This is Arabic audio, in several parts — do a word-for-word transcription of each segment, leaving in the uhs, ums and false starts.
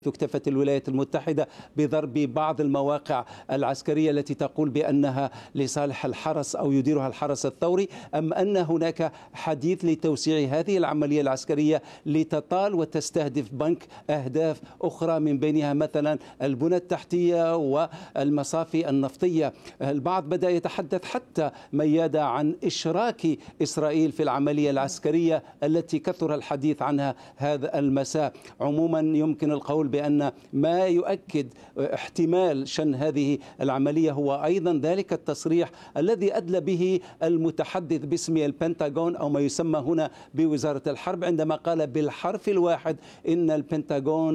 اكتفت الولايات المتحدة بضرب بعض المواقع العسكرية التي تقول بأنها لصالح الحرس أو يديرها الحرس الثوري، أم أن هناك حديث لتوسيع هذه العملية العسكرية لتطال وتستهدف بنك أهداف أخرى من بينها مثلا البنى التحتية والمصافي النفطية. البعض بدأ يتحدث حتى ميادة عن إشراك إسرائيل في العملية العسكرية التي كثر الحديث عنها هذا المساء. عموما يمكن القول بأن ما يؤكد احتمال شن هذه العملية هو أيضا ذلك التصريح الذي أدلى به المتحدث باسم البنتاغون أو ما يسمى هنا بوزارة الحرب، عندما قال بالحرف الواحد إن البنتاغون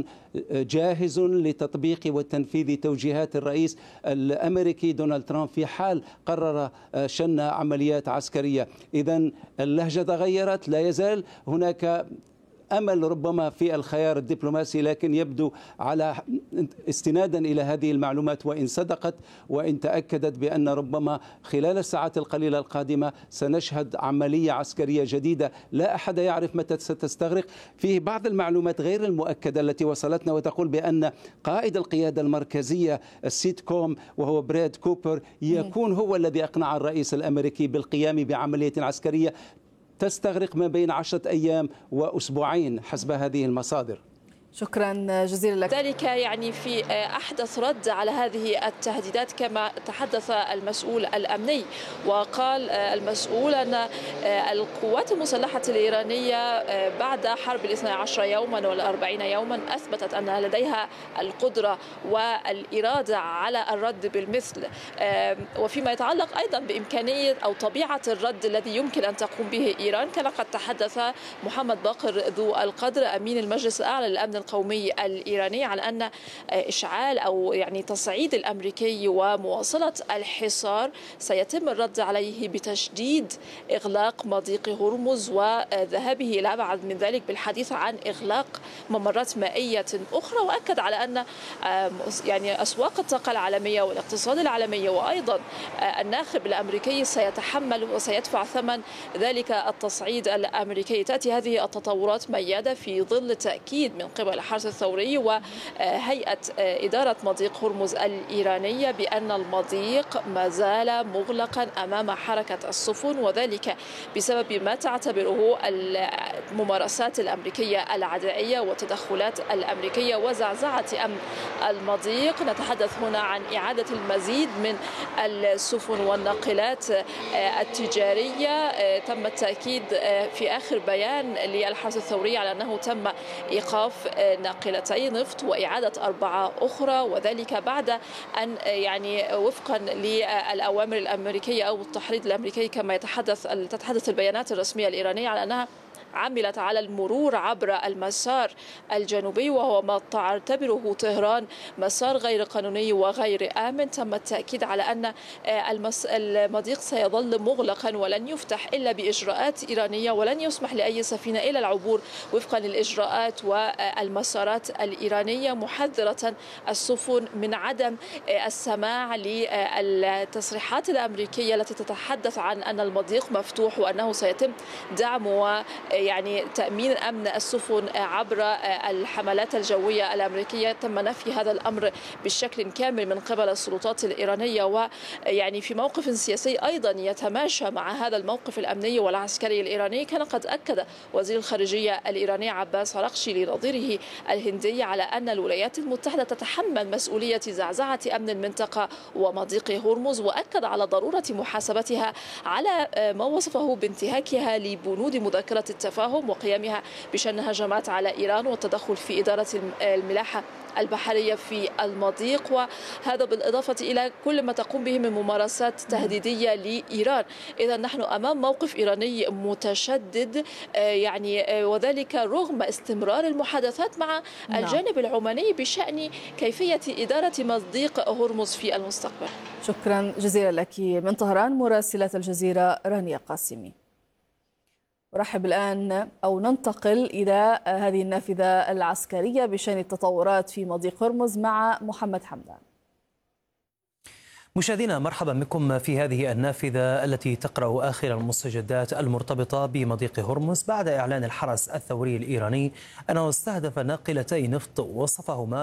جاهز لتطبيق وتنفيذ توجيهات الرئيس الأمريكي دونالد ترامب في حال قرر شن عمليات عسكرية. إذن اللهجة تغيرت، لا يزال هناك أمل ربما في الخيار الدبلوماسي، لكن يبدو على استنادا إلى هذه المعلومات وإن صدقت وإن تأكدت بأن ربما خلال الساعات القليلة القادمة سنشهد عملية عسكرية جديدة لا أحد يعرف متى ستستغرق. فيه بعض المعلومات غير المؤكدة التي وصلتنا وتقول بأن قائد القيادة المركزية السيت كوم وهو براد كوبر يكون هو الذي أقنع الرئيس الأمريكي بالقيام بعملية عسكرية تستغرق ما بين عشرة أيام وأسبوعين حسب هذه المصادر. شكرا جزيلا لك. ذلك يعني في أحدث رد على هذه التهديدات كما تحدث المسؤول الأمني، وقال المسؤول أن القوات المسلحة الإيرانية بعد حرب الاثني عشر يوما والأربعين يوما أثبتت أن لديها القدرة والإرادة على الرد بالمثل، وفيما يتعلق أيضا بإمكانية أو طبيعة الرد الذي يمكن أن تقوم به إيران كان قد تحدث محمد باقر ذو القدر أمين المجلس الأعلى للأمن القومي الإيراني على أن إشعال أو يعني تصعيد الأمريكي ومواصلة الحصار سيتم الرد عليه بتشديد إغلاق مضيق هرمز وذهابه إلى أبعد من ذلك بالحديث عن إغلاق ممرات مائية أخرى، وأكد على أن يعني أسواق الطاقة العالمية والاقتصاد العالمي وأيضا الناخب الأمريكي سيتحمل وسيدفع ثمن ذلك التصعيد الأمريكي. تأتي هذه التطورات ميادة في ظل تأكيد من قبل الحرس الثوري وهيئة إدارة مضيق هرمز الإيرانية بأن المضيق ما زال مغلقا أمام حركة السفن، وذلك بسبب ما تعتبره الممارسات الأمريكية العدائية والتدخلات الأمريكية وزعزعة أمن المضيق. نتحدث هنا عن إعادة المزيد من السفن والناقلات التجارية. تم التأكيد في آخر بيان للحرس الثوري على أنه تم إيقاف ناقلتي نفط وإعادة أربعة أخرى، وذلك بعد أن يعني وفقا للأوامر الأمريكية أو التحريض الأمريكي كما يتحدث تتحدث البيانات الرسمية الإيرانية على أنها عملت على المرور عبر المسار الجنوبي وهو ما تعتبره طهران مسار غير قانوني وغير آمن. تم التأكيد على أن المضيق سيظل مغلقا ولن يفتح إلا بإجراءات إيرانية، ولن يسمح لأي سفينة إلى العبور وفقا للإجراءات والمسارات الإيرانية، محذرة السفن من عدم السماع للتصريحات الأمريكية التي تتحدث عن أن المضيق مفتوح وأنه سيتم دعمه يعني تأمين أمن السفن عبر الحملات الجوية الأمريكية. تم نفي هذا الأمر بشكل كامل من قبل السلطات الإيرانية، ويعني في موقف سياسي أيضا يتماشى مع هذا الموقف الأمني والعسكري الإيراني. كان قد أكد وزير الخارجية الإيراني عباس عراقشي لنظيره الهندي على أن الولايات المتحدة تتحمل مسؤولية زعزعة أمن المنطقة ومضيق هرمز، وأكد على ضرورة محاسبتها على ما وصفه بانتهاكها لبنود مذكرة التفاهم وقيامها بشن هجمات على إيران والتدخل في إدارة الملاحة البحرية في المضيق، وهذا بالإضافة إلى كل ما تقوم به من ممارسات تهديدية لإيران. إذا نحن أمام موقف إيراني متشدد يعني، وذلك رغم استمرار المحادثات مع الجانب العماني بشأن كيفية إدارة مضيق هرمز في المستقبل. شكرا جزيلا لك من طهران مراسلة الجزيرة رانيا قاسمي. نرحب الآن أو ننتقل إلى هذه النافذة العسكرية بشأن التطورات في مضيق هرمز مع محمد حمدان. مشاهدينا مرحبا بكم في هذه النافذة التي تقرأ آخر المستجدات المرتبطة بمضيق هرمز بعد إعلان الحرس الثوري الإيراني أنه استهدف ناقلتي نفط وصفهما